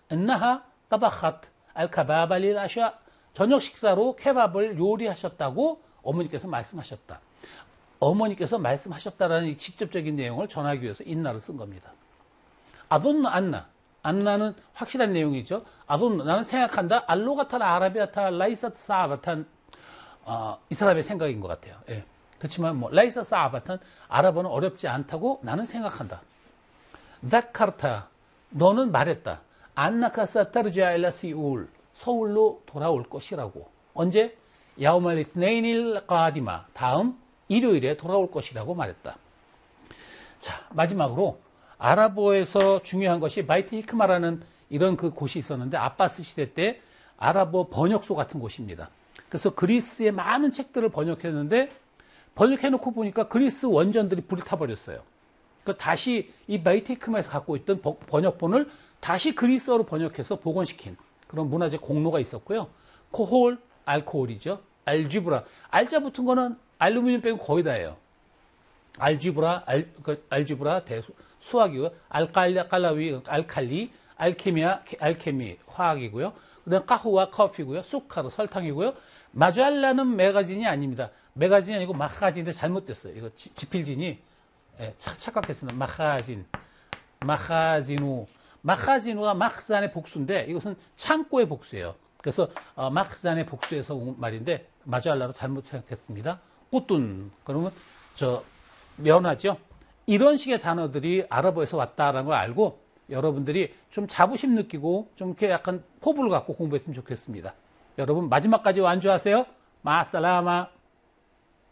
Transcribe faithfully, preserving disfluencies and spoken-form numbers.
انها طبخت الكباب للعشاء. 저녁 식사로 케밥을 요리하셨다고 어머니께서 말씀하셨다. 어머니께서 말씀하셨다라는 이 직접적인 내용을 전하기 위해서 인나를 쓴 겁니다. 아돈 안나. 안나는 확실한 내용이죠. 아돈 나는 생각한다. 알로가탄 아라비아탄 라이사트 사아바탄. 어, 이 사람의 생각인 것 같아요. 예. 그렇지만 뭐 라이사 사아바탄 아랍어는 어렵지 않다고 나는 생각한다. 다카르타 너는 말했다. 안나카사 타르지아 일라 시울 서울로 돌아올 것이라고. 언제? 야우말 이스네인일 까디마 다음 일요일에 돌아올 것이라고 말했다. 자, 마지막으로 아랍어에서 중요한 것이 바이트 히크마라는 이런 그 곳이 있었는데 아바스 시대 때 아랍어 번역소 같은 곳입니다. 그래서 그리스의 많은 책들을 번역했는데 번역해놓고 보니까 그리스 원전들이 불이 타버렸어요. 그 다시 이 바이트 히크마에서 갖고 있던 번역본을 다시 그리스어로 번역해서 복원시킨 그런 문화적 공로가 있었고요. 코홀, 알코올이죠. 알지브라. 알자 붙은 거는 알루미늄 빼고 거의 다예요. 알지브라, 알, 그 알지브라, 대수, 수학이고요. 알칼리, 칼라위, 알칼리, 알케미아, 알케미, 화학이고요. 그 다음 까후와 커피고요. 수카르, 설탕이고요. 마잘라는 매거진이 아닙니다. 매거진이 아니고 마하진인데 잘못됐어요. 이거 지, 지필진이 예, 착각했습니다. 마하진, 마하진우. 마하진우가 마흐잔의 복수인데 이것은 창고의 복수예요. 그래서 어, 마흐잔의 복수에서 온 말인데 마잘라로 잘못 생각했습니다. 꽃둔 그러면 저 면하죠. 이런 식의 단어들이 아랍어에서 왔다라는 걸 알고 여러분들이 좀 자부심 느끼고 좀 이렇게 약간 포부를 갖고 공부했으면 좋겠습니다. 여러분 마지막까지 완주하세요. 마살라마.